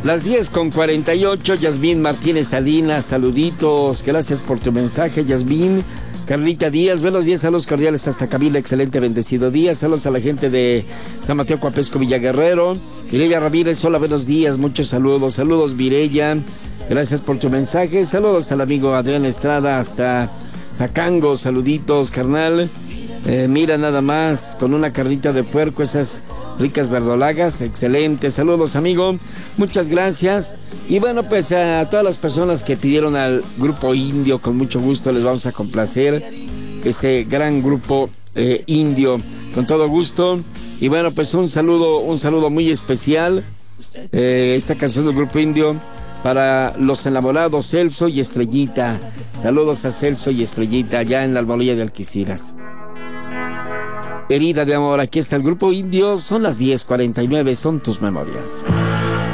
Las 10:48, Yasmín Martínez Salinas, saluditos, gracias por tu mensaje, Yasmín. Carlita Díaz, buenos días, saludos cordiales hasta Cabila, excelente, bendecido día, saludos a la gente de San Mateo Coapesco, Villaguerrero. Mireya Ramírez, hola, buenos días, muchos saludos, Mireya, gracias por tu mensaje, saludos al amigo Adrián Estrada hasta Zacango, saluditos, carnal. Mira nada más, con una carnita de puerco, esas ricas verdolagas, excelente, saludos amigo, muchas gracias. Y bueno, pues a todas las personas que pidieron al grupo indio, con mucho gusto les vamos a complacer, este gran grupo indio, con todo gusto. Y bueno, pues un saludo muy especial, esta canción del grupo indio, para los enamorados Celso y Estrellita. Saludos a Celso y Estrellita, allá en la Almoloya de Algeciras. Herida de amor, aquí está el grupo indio, son las 10:49, son tus memorias.